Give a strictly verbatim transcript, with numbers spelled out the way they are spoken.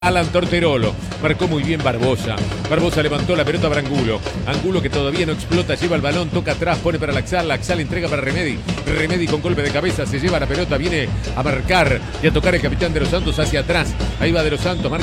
Alan Torterolo, marcó muy bien Barbosa. Barbosa levantó la pelota para Angulo. Angulo que todavía no explota, lleva el balón, toca atrás, pone para Laxal. Laxal entrega para Remedi. Remedi con golpe de cabeza se lleva la pelota, viene a marcar y a tocar el capitán de los Santos hacia atrás. Ahí va de los Santos, marca